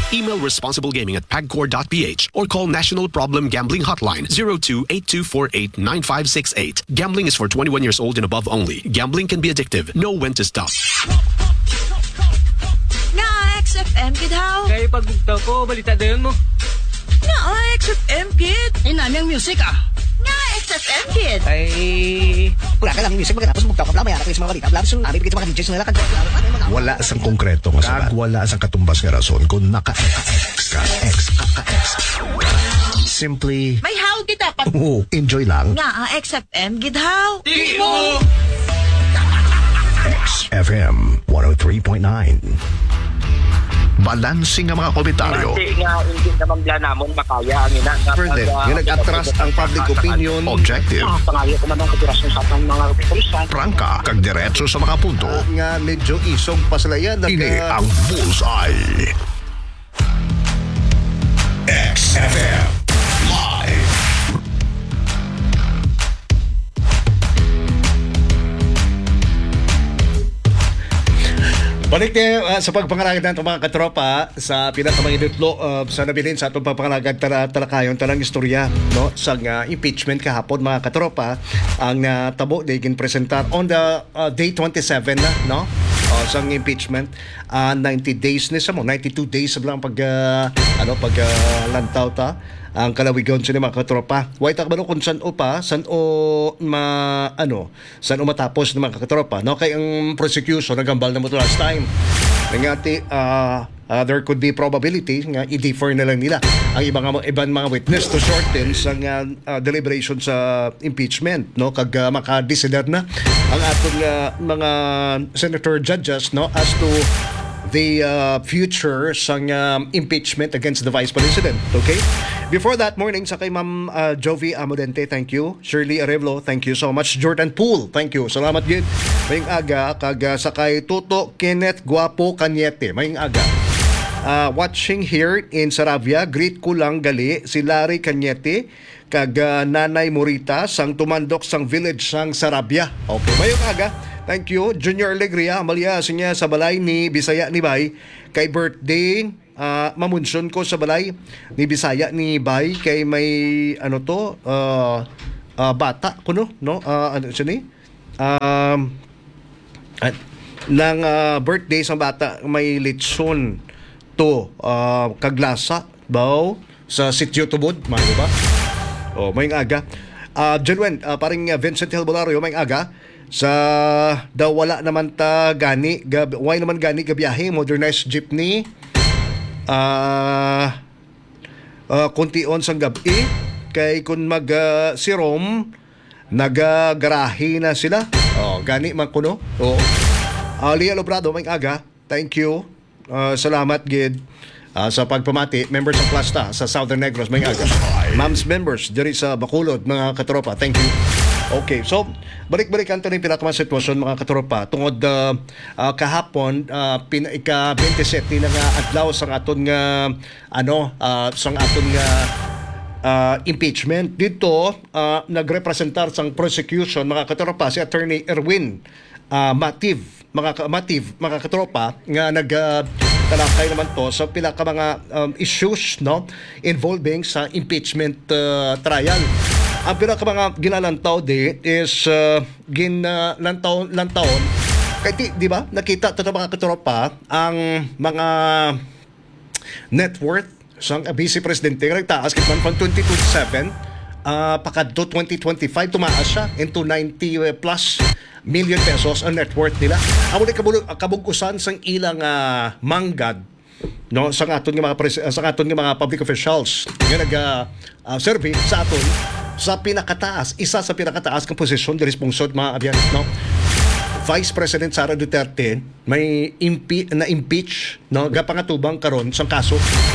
Email responsiblegaming@pagcor.ph or call National Problem Gambling Hotline 02-8248-9568. Gambling is for 21 years old and above only. Gambling can be addictive. Know when to stop. Nga XFM, kid how? Kaya pagbugtaw ko, balita dayon mo. Nga XFM, kid. Nami ang music Nga XFM, kid. Ay, Wala ka lang music magkatapos mugtaw ka pala. Mayara ka sa mga balita. Blabs yung namin mga DJs nila. Wala sang konkreto nga sabat. Wala sang katumbas nga rason kung naka-X ka. Simply, May how kita pat. enjoy lang. Nga XFM, kid how? FM 103.9. Balansing ang mga komentaryo. Kasi nga, hindi naman bla namon makaya ang ina. Further, yung nag-atras ang public opinion. Objective. Pangayo ko man ang kapirasyon sa atang mga pulisan. Prangka, kag diretso sa mga punto. Nga medyo isog pa sila yan. Ini ang Bullseye. XFM Live. Balik tayo sa pagpangalagad ng mga katropa sa pinakamangidutlo sa nabilin sa itong pagpangalagad talakayon talang istorya no? Sa impeachment kahapon mga katropa ang tabo na presentar on the day 27 na no? Sa impeachment 90 days ni sa mo 92 days lang pag lantaw ta ang kalawigon sa mga katropa. Why takbalo kung saan o matapos ng mga katropa. No? Kaya ang prosecution nagambal na mo to last time. Ngati, there could be probability nga i-defer na lang nila ang ibang mga witness to shorten sa deliberation sa impeachment. No? Kag makadesider na ang atong mga senator judges no? As to the future sang impeachment against the Vice President. Okay? Before that morning, sa kay Ma'am Jovi Amodente, thank you. Shirley Arevalo, thank you so much. Jordan Poole, thank you. Salamat gid. Maying aga, kag sa kay Tuto Kenneth Guapo Cañete, maying aga. Watching here in Saravia, greet ko lang gali si Larry Cañete, kag Nanay Morita, sang tumandok sang village sang Saravia. Okay, mayong aga. Thank you. Junior Alegria, Amalia, sinya sa balay ni Bisaya ni Bay. Kay birthday, mamunsyon ko sa balay ni Bisaya ni Bay. Kay may, bata ko, no? Ano siya ni? Nang birthday sa bata, may litson to kaglasa, baw, sa sityo tubod, may ba? May aga. Genuine, paring Vincent Hilbolario, may aga. Sa daw wala naman ta gani why naman gani gabiyahe modernized jeepney kuntion sang gabi kay kun mag sirom nagagarahe na sila gani man kuno Lia Lobrado may aga thank you salamat gid sa pagpamati members ng Plasta sa Southern Negros may aga Mams members diri sa Bacolod mga katropa thank you. Okay, so balik-balikan ito rin pinakaman sitwasyon mga katropa tungod kahapon ika-27 na nga adlaw sang aton nga sang aton nga impeachment dito nagrepresentar sang prosecution mga katropa si Attorney Erwin Mativ mga katropa nga talakay naman to sa pila ka mga issues no involving sa impeachment trial. Ang pinaka mga ginalantaw is ginlantaon kay di ba nakita to mga katropa ang mga net worth sang Vice Presidente nagtaas kitman from 2027 pakadto 2025 tumaas siya into 90 plus million pesos ang net worth nila. Amo ni kabug-usan sang ilang manggad no sa aton nga mga public officials nga survey sa aton sa pinakataas, isa sa pinakataas kang posisyon diri sponsor mga abyan no. Vice President Sara Duterte may na-impeach no gapangatubang karon sang kaso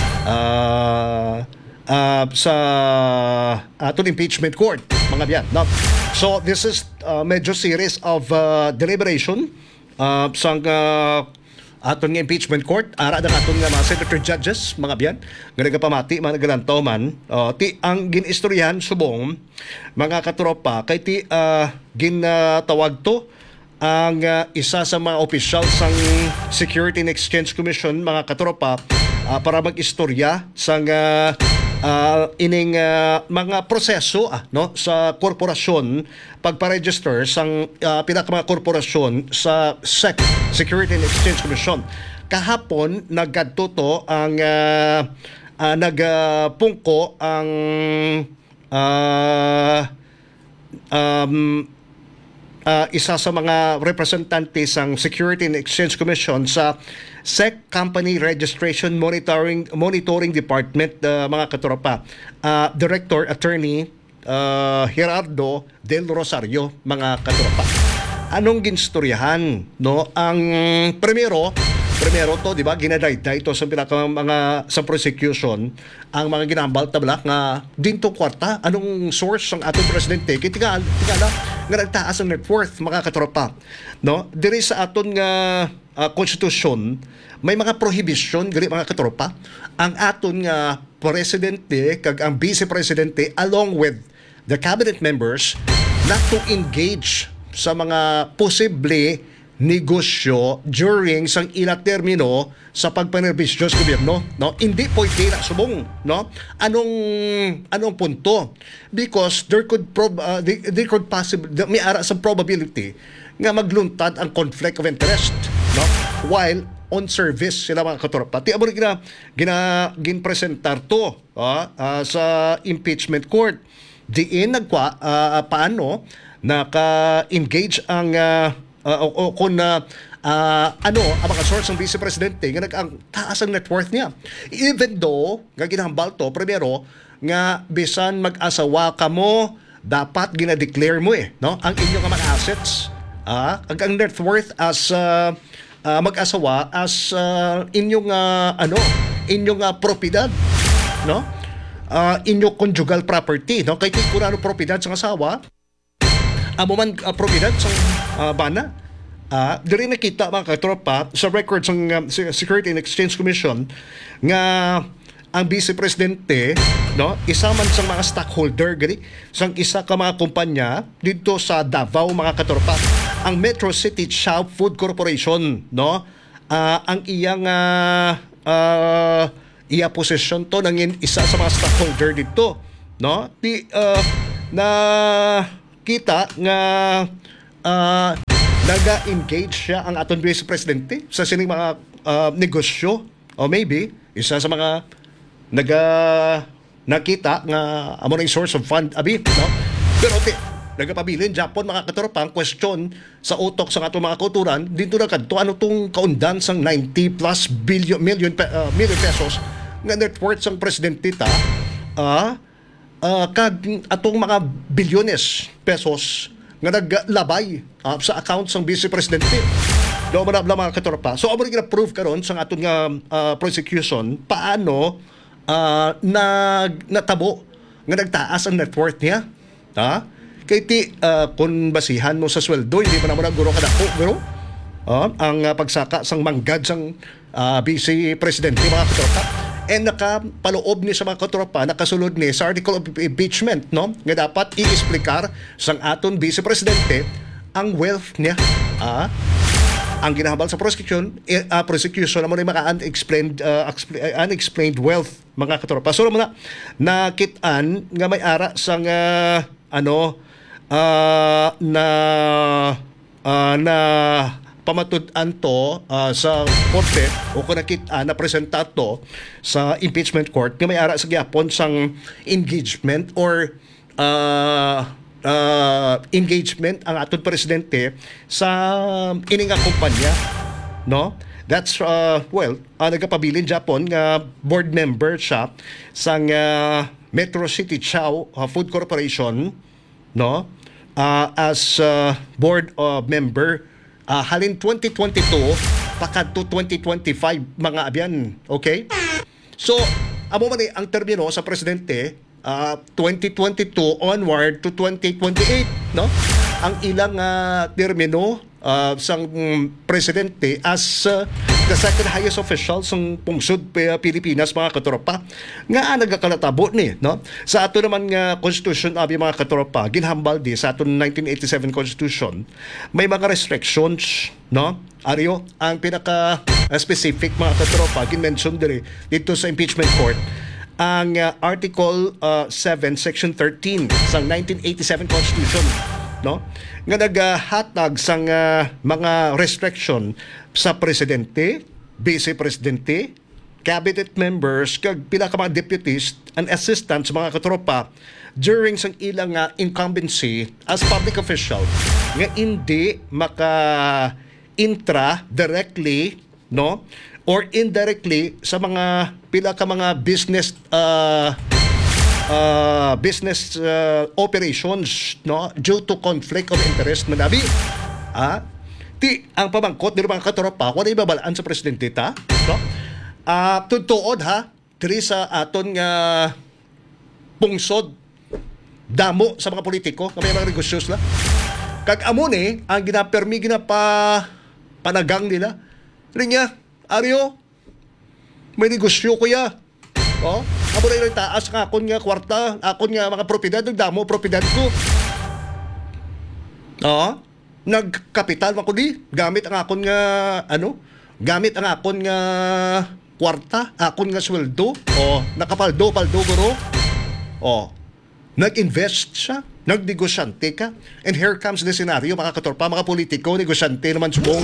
sa aton impeachment court mga abyan no. So this is medyo series of deliberation sang aton nga impeachment court ara da aton nga mga senator judges mga biyan nga nagapamati mga nagalantaw man ti ang ginistoryahan subong mga katropa kay ti ginatawag to ang isa sa mga opisyal sang Security and Exchange Commission mga katropa para mag-istorya sang ining mga proseso no sa korporasyon pagpa-register sang pinaka mga korporasyon sa SEC, Security and Exchange Commission. Kahapon nagkadto ang nagpungko ang isa sa mga representante sang Security and Exchange Commission sa SEC Company Registration Monitoring Department, mga katropa. Director Attorney Gerardo Del Rosario, mga katropa. Anong ginstoryahan, no? Ang primero to, di ba, ginadayday ito sa mga sa prosecution ang mga ginambal tabla nga dinto kwarta. Anong source ang atong presidente? Tingala nga nagtaas ang net worth, mga katropa. No? Diri sa aton nga konstitusyon, may mga prohibition gali, mga katropa. Ang aton nga presidente kag ang vice presidente along with the cabinet members not to engage sa mga posible negosyo during sang ila termino sa pagpanerbisyo sa gobyerno, no? Hindi pwede na subong, no? Anong punto? Because there could possibly may ara sa probability nga magluntad ang conflict of interest, no? While on service sila, mga katropa. Ti amo ginpresentar to sa impeachment court. Diin nagkwa paano naka-engage ang kung ang mga source ng vice presidente nga ang taas ang net worth niya. Even though nga ginahambal to primero nga bisan mag-asawa ka mo, dapat ginadeclare mo no, ang inyong mga assets, ang net worth as mag-asawa as inyong inyong propiedad, no, inyong conjugal property, no, kay kung ano propiedad sa asawa amo man propiedad sa bana. Diri nakita, mga katropa, sa records ng Security and Exchange Commission nga ang vice presidente, no, isa man sa mga stockholder gani sang isa ka mga kumpanya dito sa Davao, mga katropa, ang Metro City Chow Food Corporation, no, ang iyang iya position to nang isa sa mga stockholder dito, no, na kita nga naga-engage siya ang aton vice presidente sa sining mga negosyo, o maybe isa sa mga nakita nga amo na source of fund abi, no? Pero nagapabilin Japon, mga katropa, ang question sa utok sa atong mga kulturan dito na kadto ano tong kaundan sang 90 plus million pesos nga net worth sang presidente ta kag atong mga bilyones pesos nga naglabay sa account sang vice presidente. Do man mga katropa. So amo rin proof karon sa aton nga prosecution paano natabo nga nagtaas ang net worth niya. Kay kung basihan mo sa sweldo, hindi pa naman ang guro ka dako, guro. Ang pagsaka sang manggad sang vice presidente, mga katropa. And nakapaloob ni sa mga katropa, nakasulod ni sa article of impeachment, no, nga dapat i-explicar sang aton vice presidente ang wealth niya. Ang ginahabal sa prosecution mo rin maka unexplained wealth, mga katropa. So naman nakitaan nga may ara sang na pamatud-an to sa korte o kung nakita na presenta to sa impeachment court nga may ara sa gyapon sang engagement or engagement ang aton presidente sa ininga kumpanya, no? That's nagapabilin Japon nga board member siya sang Metro City Chow Food Corporation, no? As board member halin 2022 pakadto 2025, mga abyan. Okay? So amo man ang termino sa presidente 2022 onward to 2028, no? Ang ilang termino sang presidente as the second highest official sang pungsod Pilipinas, mga katropa, nga nagakalatabo ni, no? Sa ato naman nga constitution abi, mga katropa, ginhambal di sa aton 1987 constitution, may mga restrictions, no, Aryo, ang pinaka specific mga katropa, ginmention dito sa impeachment court, ang Article 7, Section 13 sa 1987 Constitution, no? Nga naghatag sang mga restriction sa presidente, vice-presidente, cabinet members, kag pila ka mga deputies and assistants mga katropa during sang ilang incumbency as public official nga hindi maka-intra directly, no, or indirectly sa mga pila ka mga business operations, no, due to conflict of interest manabi. Ti ang pamangkot diri mga katropa wala ibabalaan sa presidente ta, no? Tutuod ha, diri sa aton nga pungsod damo sa mga politiko nga may mga negosyos la. Kag amo ni ang panagang nila. Linya, Aryo, may negosyo kuya. Oh, amo na yung taas nga akon nga kwarta, akon nga mga propiedad, damo propiedad ko. Nagkapital man ko di, gamit ang akon nga gamit ang akon nga kwarta, akon nga sweldo, nakapaldo guro. Nag-invest siya, nagnegosyante ka. And here comes the scenario, mga katorpa, mga politiko, negosyante naman sumong.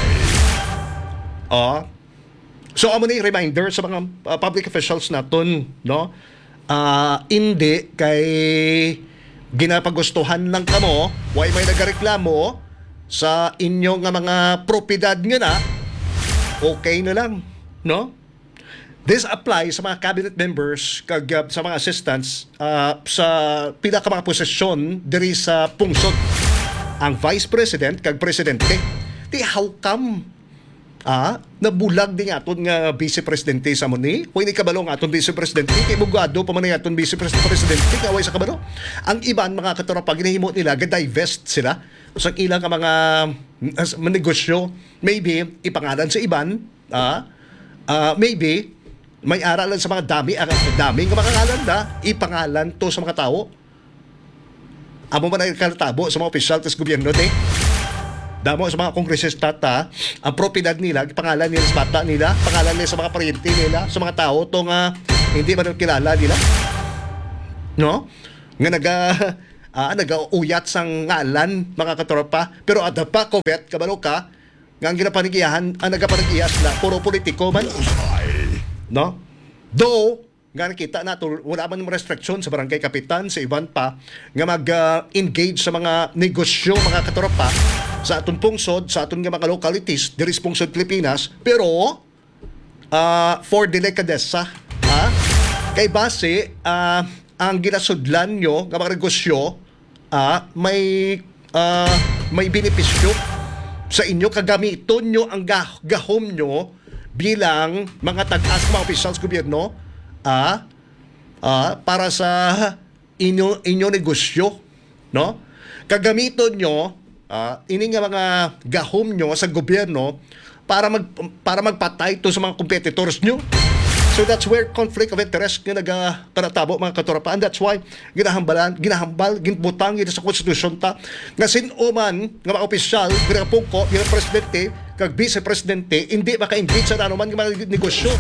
So, amo ni reminder sa mga public officials naton, no? Hindi kay ginapagustuhan lang kamo, way may nagareklamo sa inyong mga propiedad nga na, okay na lang, no? This applies sa mga cabinet members kag sa mga assistants sa pila ka mga posisyon diri sa pungsod. Ang vice president kag presidente, di how come nabulag din aton nga vice presidente sa muni? Kung hindi kabalo nga aton vice presidente, kay bugado pa man nga aton vice presidente kaway sa kabalo. Ang iban mga katropa ginahimo nila ga-divest sila sa ilang mga negosyo, maybe ipangalan sa iban, maybe may aralan sa mga dami nga makangalan ipangalan to sa mga tao. Amo man nagkaltabo sa mga opisyal sa gobyerno damo sa mga kongresista ang propiedad nila, pangalan nila sa bata nila, pangalan nila sa mga pariente nila, sa mga tao to nga hindi man kilala nila, no? Nga nagauyat sang ngalan mga katropa, pero at the back of it kabalo ka nga ang ginapanigiyahan, ang nagapanigiyas na puro politiko man, no? Though nga nakita nato wala man restriction sa barangay kapitan sa iban pa nga mag-engage sa mga negosyo mga katropa sa aton pungsod, sa aton nga mga localities diri sa pungsod Pilipinas, pero for delicadeza, kay base ang ginasudlan nyo nga mga negosyo may benepisyo sa inyo, kagamiton nyo ang gahom nyo bilang mga tag-as mga opisyal sa gobyerno para sa inyo negosyo, no? Kagamiton nyo ini nga mga gahom nyo sa gobyerno para magpatay to sa mga competitors nyo. So that's where conflict of interest nga nagpanatabo mga katropa, and that's why ginahambal ginbutang sa konstitusyon ta nga sinuman nga mga opisyal ginapungko yung presidente kag vice-presidente hindi maka-engage sa anuman nga mga negosyo.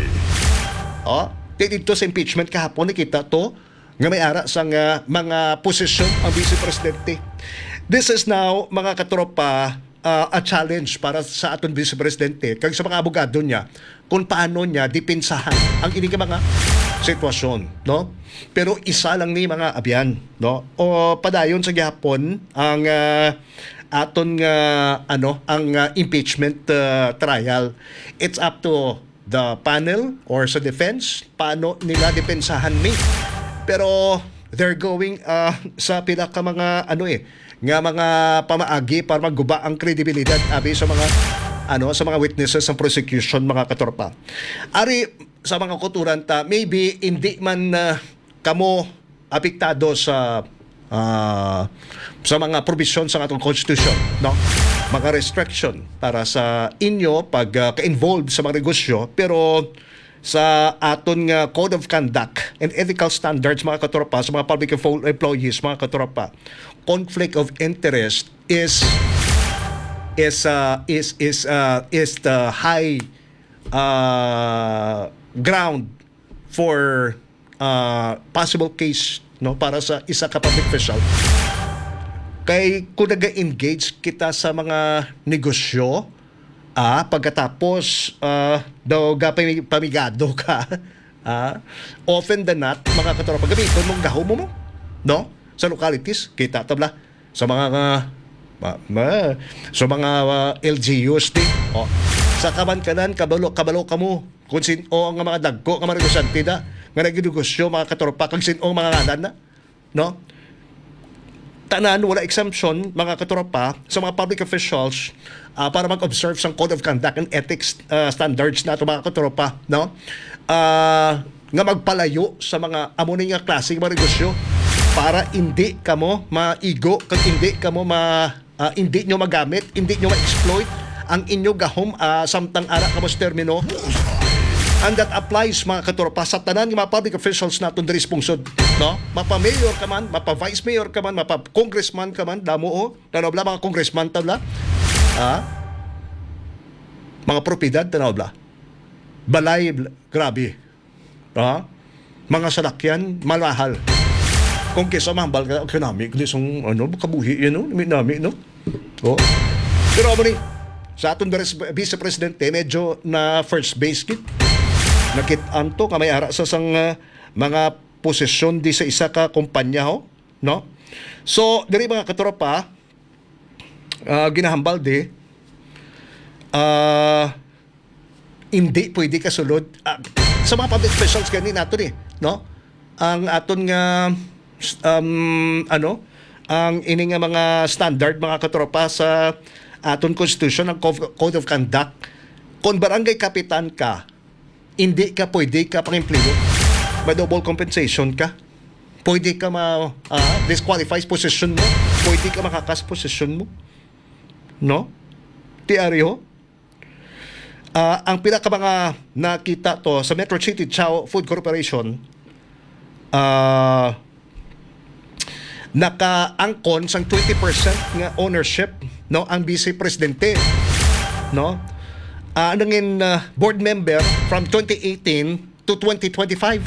Dito sa impeachment kahapon nakita to nga may ara sa mga posisyon ang vice-presidente. This is now mga katropa a challenge para sa aton vice-presidente kag sa mga abogado niya kung paano niya depensahan ang ining mga sitwasyon, no? Pero isa lang ni mga abyan, no? O padayon sa gihapon ang aton ang impeachment trial. It's up to the panel or sa defense paano nila depensahan ni. Pero they're going sa pila ka mga nga mga pamaagi para magguba ang kredibilidad abi sa mga sa mga witnesses ng prosecution mga katorpa. Ari sa mga kuturan ta, maybe hindi man kamo apektado sa mga provision sa atong constitution, no? Mga restriction para sa inyo pag ka-involved sa mga negosyo, pero sa aton nga code of conduct and ethical standards mga katropa sa mga public employees mga katropa, conflict of interest is is the high ground for possible case, no, para sa isa ka public official. Kay kung nag-engage kita sa mga negosyo, pagkatapos daw pamigado ka, often than not, mga katropa, gamitin mong gahom mo, no? Sa localities, kita tabla sa mga LGUs di. Sa kaman-kanan, kabalo ka mo. Kung sino ang mga dagko, ang mga negosyante na, nga nag-negosyo, mga katropa, kung sino ang mga ngalan na, no? Tanan, wala exemption, mga katropa, sa mga public officials para mag-observe sa code of conduct and ethics standards na ito, mga katropa, no? Nga magpalayo sa mga amunin nga klase mga negosyo para hindi ka mo maigo, kag hindi ka mo hindi nyo magamit, hindi nyo ma-exploit ang inyo gahom samtang ara ka mo sa termino. And that applies, mga katropa, sa tanan ng mga public officials natin diri sa pungsod, no? Mapa-mayor ka man, mapa-vice mayor ka man, mapa-congressman ka man, damo o, tanaw bla, mga congressman tabla, mga propiedad, tanaw bla, balay, grabe, mga salakyan, malahal. Kung kesa mahambal ka, kanami, kundi song, kabuhi, nami, no? Pero mo ni, sa atong Vice Presidente, medyo na first base kit, nakitaan to kamay ara sa sang mga posisyon di sa isa ka kumpanya ho, no? So diri mga katropa, ginahambal di hindi pwede ka sulod sa mga public officials gani nato ni, no? Ang aton nga ang ini nga mga standard, mga katropa, sa aton constitution, ang code of conduct. Kung barangay kapitan ka, hindi ka pwede ka pang-empleyo. May double compensation ka. Pwede ka disqualify position mo. Pwede ka makakas position mo. No? Tiaryo. Ang pinaka mga nakita to sa Metro City Chow Food Corporation, naka-angkon sang 20% nga ownership, no, ang vice presidente, no? Nangin board member from 2018 to 2025.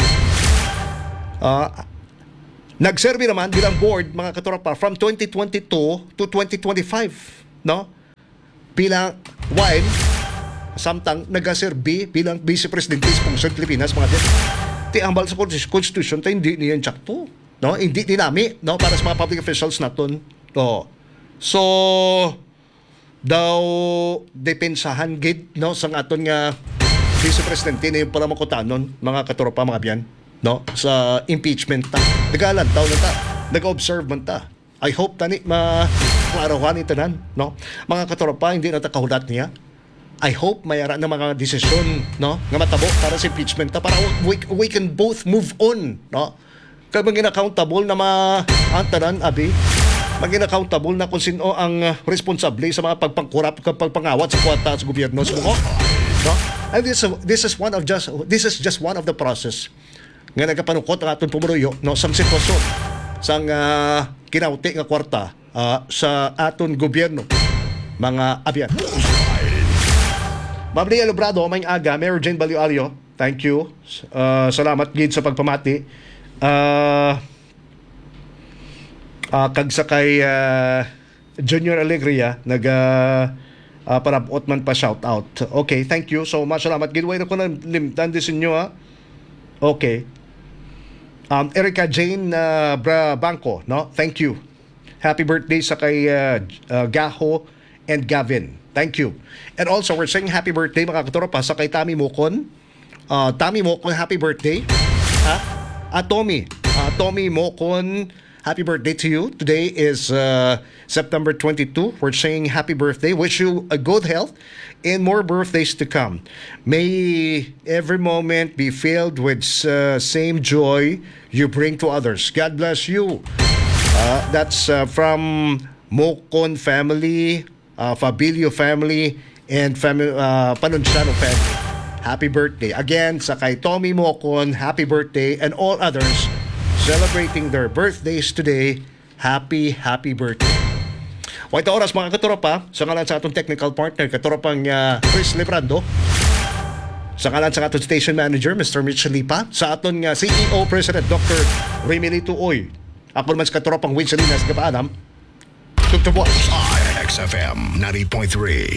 Nagserve naman bilang board, mga katropa, from 2022 to 2025, no? Bilang while samtang nagaserbi bilang vice presidente sa Pungsod Pilipinas, mga din. Ti ambal sa constitution ta hindi niyan sakto, no? Hindi dinami, no, para sa mga public officials naton. No. So daw depensahan gid, no, sang aton nga vice presidente na yung para makutanon, mga katropa, mga biyan, no, sa impeachment ta. Nagalan taw na ta, nag-observe man ta. I hope tani maklarawan itanan, no, mga katropa, hindi na ta kahulat niya. I hope mayara ng mga desisyon, no, nga matabo para sa impeachment ta, para we can both move on, no. Kaya maging accountable na tanan, abi, maging accountable na kung sino ang responsable sa mga pagpangkurap, pagpangawat sa kwata sa gobyerno sa mga, no? And this is just one of the process nga nagapanukot ang aton pumuruyo, no, sang sitwasyon sang kinauti nga kwarta sa aton gobyerno, mga abyan. Mabli Alobrado, may aga, Mayor Jane Balio-Alio, thank you. Salamat gid sa pagpamati. Kag sa kay Junior Alegria parabot man pa shout out. Okay, thank you so much. Salamat gid, way na ko nang limtan din sa inyo, ha. Okay. Erica Jane Banco, no? Thank you. Happy birthday sa kay Gaho and Gavin. Thank you. And also, we're saying happy birthday, mga katropa, sa kay Tami Mocon. Tami Mocon, happy birthday. Tommy Mocon, happy birthday to you. Today is September 22. We're saying happy birthday. Wish you a good health and more birthdays to come. May every moment be filled with same joy you bring to others. God bless you. That's from Mocon family, Fabilio family, and Panunciano family. Happy birthday. Again, sa kay Tommy Mocon, happy birthday, and all others celebrating their birthdays today, happy birthday. Ito oras mga katropa, sa ngalan sa atong technical partner, katropang Chris Librando, sa ngalan sa atong station manager, Mr. Mitch Lipa, sa atong CEO President Dr. Remilito Oy. Ako naman sa katropang Winsalinas Gapaanam, Tugtubuas. XFM 90.3,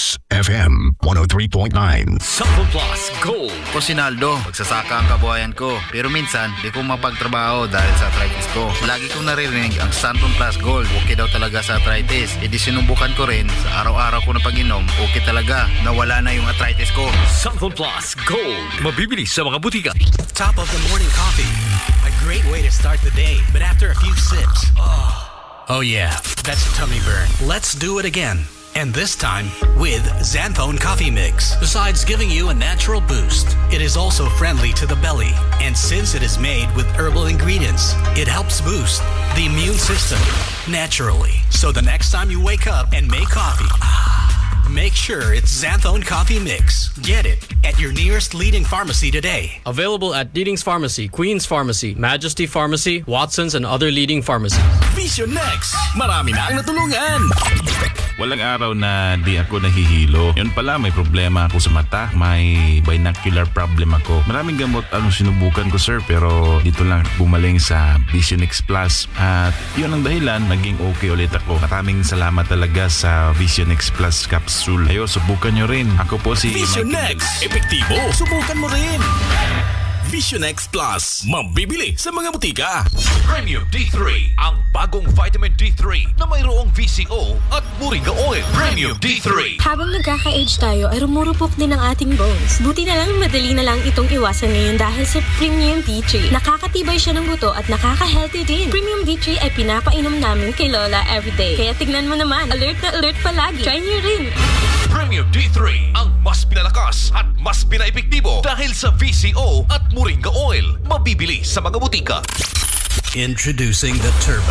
XFM 103.9. Sample Plus Gold. Ko Sinaldo, magsasaka ang kabuhayan ko. Pero minsan, di ko mapagtrabaho dahil sa arthritis ko. Lagi kong naririnig ang Santon Plus Gold. Okay daw talaga sa arthritis. E di sinubukan ko rin. Sa araw-araw ko na pag-inom, okay talaga. Nawala na yung arthritis ko. Sample Plus Gold. Mabibili sa mga butika. Top of the morning coffee. A great way to start the day. But after a few sips, oh yeah, that's a tummy burn. Let's do it again. And this time with Xanthone Coffee Mix. Besides giving you a natural boost, it is also friendly to the belly. And since it is made with herbal ingredients, it helps boost the immune system naturally. So the next time you wake up and make coffee, make sure it's Xanthone Coffee Mix. Get it at your nearest leading pharmacy today. Available at Leading's Pharmacy, Queen's Pharmacy, Majesty Pharmacy, Watson's, and other leading pharmacies. Vision Next! Marami na ang natulungan! Walang araw na di ako nahihilo. Yun pala, may problema ako sa mata. May binocular problem ako. Maraming gamot ang sinubukan ko, sir. Pero dito lang bumaling sa Vision X Plus. At yun ang dahilan, naging okay ulit ako. Maraming salamat talaga sa Vision X Plus capsule. Ayo, subukan nyo rin. Ako po si Vision Michael Next! Epektibo! Subukan mo rin! Vision X Plus. Mabibili sa mga butika. Premium D3. Ang bagong vitamin D3 na mayroong VCO at Moringa Oil. Premium D3. Habang nagkaka-age tayo ay rumurupok din ang ating bones. Buti na lang madali na lang itong iwasan ngayon dahil sa Premium D3. Nakakatibay siya ng buto at nakaka-healthy din. Premium D3 ay pinapainom namin kay Lola everyday. Kaya tignan mo naman, alert na alert palagi. Try niyo rin. Premium D3. Ang mas pinalakas at mas pinaepektibo dahil sa VCO at Moringa Oil. Mabibili sa mga butika. Introducing the Turbo.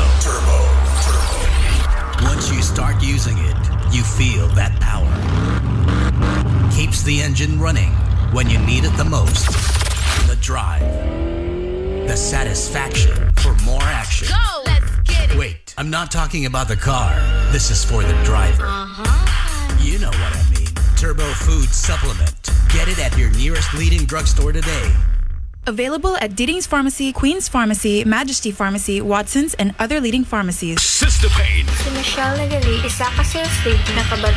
Once you start using it, you feel that power. Keeps the engine running when you need it the most. The drive. The satisfaction for more action. Go! Let's get it! Wait, I'm not talking about the car. This is for the driver. You know what I mean. Turbo Food Supplement. Get it at your nearest leading drugstore today. Available at Diddings Pharmacy, Queen's Pharmacy, Majesty Pharmacy, Watson's, and other leading pharmacies. Sister Pain. Si Michelle Nagali, isa ka sales lady na kabalo